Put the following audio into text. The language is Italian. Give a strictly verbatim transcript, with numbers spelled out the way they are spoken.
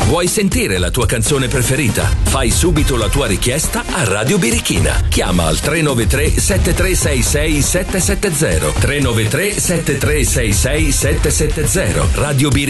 Vuoi sentire la tua canzone preferita? Fai subito la tua richiesta a Radio Birichina. Chiama al tre nove tre sette tre sei sei sette sette zero tre nove tre sette tre sei sei sette sette zero. Radio Birichina.